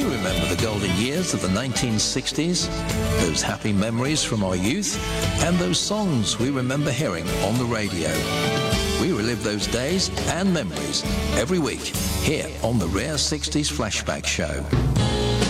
We remember the golden years of the 1960s, those happy memories from our youth, and those songs we remember hearing on the radio. We relive those days and memories every week here on the Rare 60s Flashback Show.